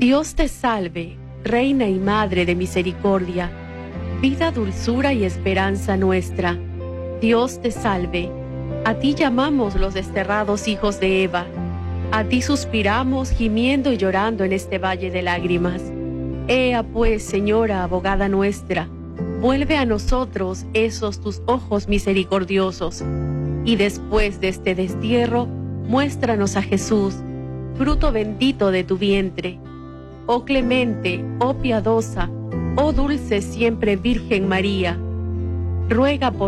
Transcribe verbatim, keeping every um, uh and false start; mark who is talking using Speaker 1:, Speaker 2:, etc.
Speaker 1: Dios te salve, Reina y Madre de misericordia, vida, dulzura y esperanza nuestra. Dios te salve, a ti llamamos los desterrados hijos de Eva, a ti suspiramos gimiendo y llorando en este valle de lágrimas. Ea pues, Señora, abogada nuestra, vuelve a nosotros esos tus ojos misericordiosos, y después de este destierro, muéstranos a Jesús, fruto bendito de tu vientre. Oh clemente, oh piadosa, oh dulce siempre Virgen María, ruega por